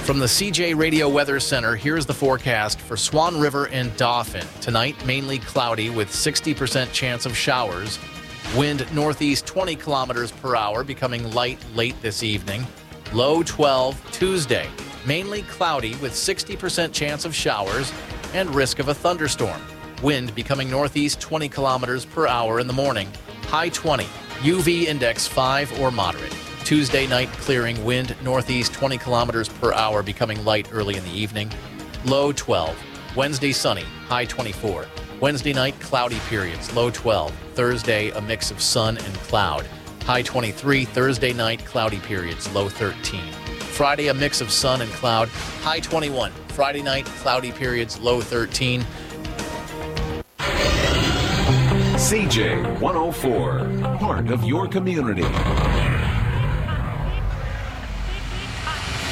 From the CJ Radio Weather Center, here's the forecast for Swan River and Dauphin. Tonight, mainly cloudy with 60% chance of showers. Wind northeast 20 kilometers per hour, becoming light late this evening. Low 12 Tuesday. Mainly cloudy with 60% chance of showers and risk of a thunderstorm. Wind becoming northeast 20 kilometers per hour in the morning. High 20. UV index 5 or moderate. Tuesday night clearing, wind northeast 20 kilometers per hour, becoming light early in the evening. Low 12. Wednesday sunny, high 24. Wednesday night cloudy periods, low 12. Thursday a mix of sun and cloud, high 23. Thursday night cloudy periods, low 13. Friday a mix of sun and cloud, high 21. Friday night cloudy periods, low 13. CJ 104, part of your community.